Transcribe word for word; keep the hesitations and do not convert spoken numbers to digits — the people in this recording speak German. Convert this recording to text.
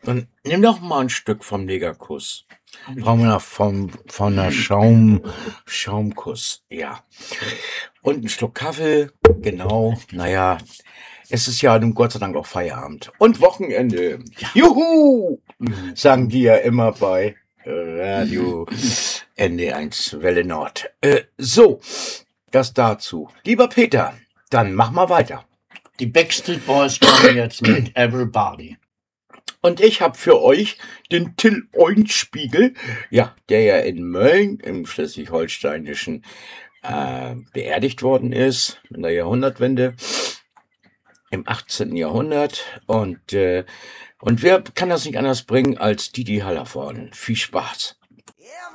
Dann nimm doch mal ein Stück vom Negerkuss. Brauchen wir noch vom, von der Schaum, Schaumkuss, ja. Und ein Schluck Kaffee, genau. Naja, es ist ja nun Gott sei Dank auch Feierabend. Und Wochenende. Juhu! Sagen die ja immer bei Radio N D eins Welle Nord. Äh, so, das dazu. Lieber Peter, dann mach mal weiter. Die Backstreet Boys kommen jetzt mit Everybody. Und ich habe für euch den Till Eulenspiegel, ja, der ja in Mölln im Schleswig-Holsteinischen äh, beerdigt worden ist in der Jahrhundertwende im achtzehnten Jahrhundert. Und, äh, und wer kann das nicht anders bringen als Didi Hallervorden? Viel Spaß.